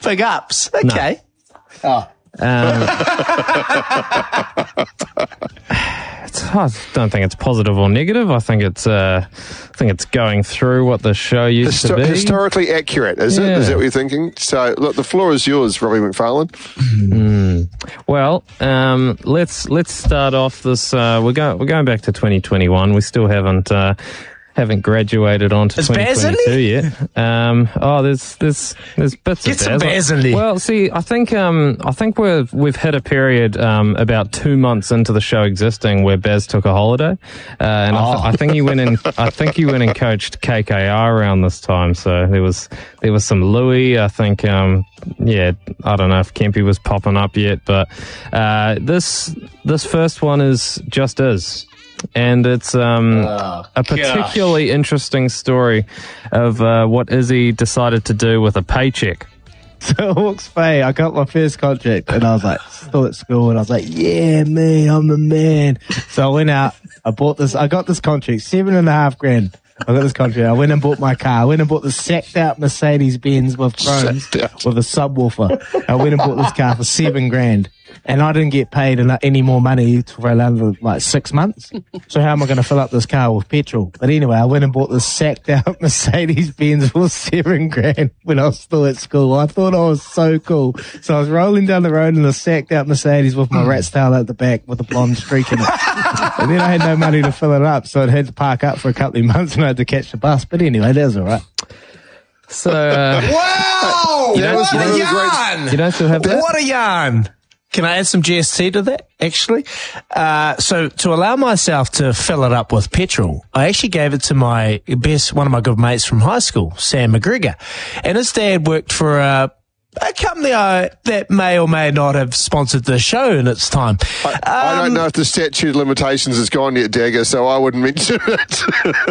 Big ups. Okay. No. I don't think it's positive or negative. I think it's going through what the show used to be. Historically accurate, is it? Is that what you're thinking? So, look, the floor is yours, Robbie McFarlane. Well, let's start off this. We're going back to 2021. We still haven't graduated onto 2022 yet. There's bits Get of some Baz in there. Well, see, I think we've hit a period about 2 months into the show existing where Baz took a holiday, and I think he went in. I think he went and coached KKR around this time. So there was some Louis. I think I don't know if Kempy was popping up yet, but this first one is Just Is. And it's a particularly interesting story of what Izzy decided to do with a paycheck. So Hawke's Bay, I got my first contract and I was like, still at school, and I was like, yeah, me, I'm the man. So I went out, I got this contract, $7,500. I got this contract. I went and bought my car. I went and bought the sacked out Mercedes-Benz with chromes with a subwoofer. I went and bought this car for $7,000. And I didn't get paid any more money for another 6 months. So how am I going to fill up this car with petrol? But anyway, I went and bought this sacked out Mercedes-Benz for $7,000 when I was still at school. I thought I was so cool. So I was rolling down the road in a sacked out Mercedes with my rat's tail at the back with a blonde streak in it. And then I had no money to fill it up, so I had to park up for a couple of months and I had to catch the bus. But anyway, that was all right. So Wow! What a yarn! You don't still have that? What a yarn! Can I add some GST to that, actually? So to allow myself to fill it up with petrol, I actually gave it to one of my good mates from high school, Sam McGregor. And his dad worked for a company that may or may not have sponsored the show in its time. I don't know if the statute of limitations has gone yet, Dagger, so I wouldn't mention it.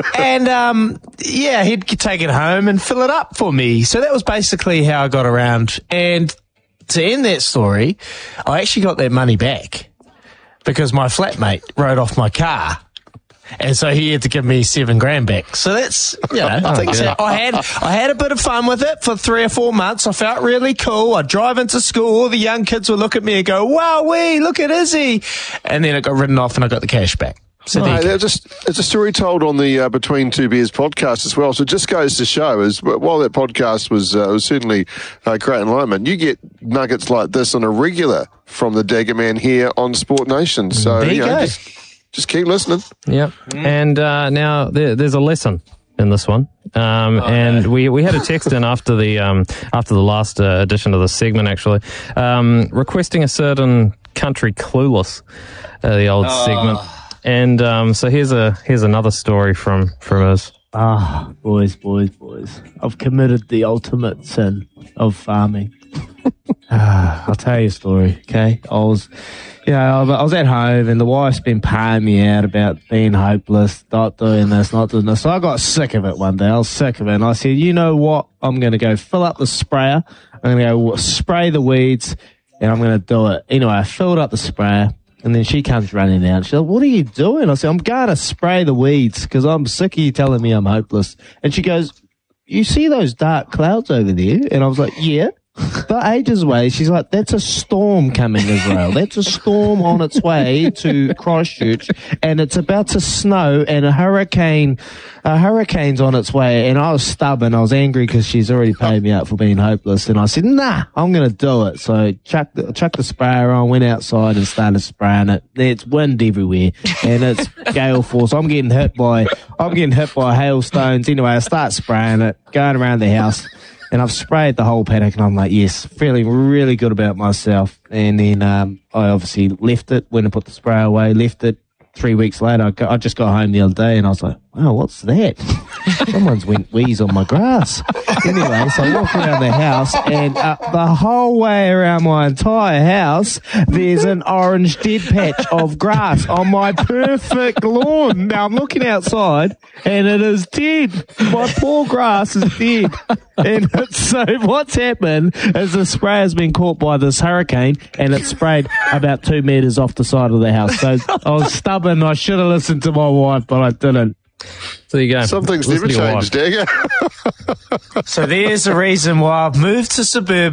And, he'd take it home and fill it up for me. So that was basically how I got around. And to end that story, I actually got that money back because my flatmate wrote off my car. And so he had to give me $7,000 back. So that's, I think I had a bit of fun with it for 3 or 4 months. I felt really cool. I'd drive into school. All the young kids would look at me and go, wow, look at Izzy. And then it got written off and I got the cash back. So it's a story told on the Between Two Beers podcast as well. So it just goes to show, while that podcast was certainly great enlightenment, you get nuggets like this on a regular from the Dagger Man here on Sport Nation. So there you go. Just keep listening. Yeah, and now there's a lesson in this one. And we had a text in after the last edition of the segment, actually, requesting a certain country clueless, the old segment. And so here's another story from us. Boys. I've committed the ultimate sin of farming. I'll tell you a story, okay? I was at home and the wife's been paying me out about being hopeless, not doing this. So I got sick of it one day. I was sick of it. And I said, you know what? I'm going to go fill up the sprayer. I'm going to go spray the weeds and I'm going to do it. Anyway, I filled up the sprayer. And then she comes running out. She's like, what are you doing? I said, I'm going to spray the weeds because I'm sick of you telling me I'm hopeless. And she goes, you see those dark clouds over there? And I was like, yeah. They're ages away. She's like, that's a storm coming, Israel. That's a storm on its way to Christchurch, and it's about to snow, and a hurricane's on its way. And I was stubborn. I was angry because she's already paid me out for being hopeless. And I said, nah, I'm going to do it. So I chucked the sprayer on, went outside and started spraying it. It's wind everywhere, and it's gale force. I'm getting hit by hailstones. Anyway, I start spraying it, going around the house. And I've sprayed the whole paddock, and I'm like, yes, feeling really good about myself. And then I obviously left it, went and put the sprayer away, left it. 3 weeks later, I just got home the other day, and I was like, wow, what's that? Someone's went wheeze on my grass. Anyway, so I walk around the house, and the whole way around my entire house, there's an orange dead patch of grass on my perfect lawn. Now, I'm looking outside, and it is dead. My poor grass is dead. And so what's happened is the sprayer's been caught by this hurricane, and it sprayed about 2 meters off the side of the house. So I was stubborn. I should have listened to my wife, but I didn't. So there you go. Some things never change, Dagger. So there's a reason why I've moved to suburban.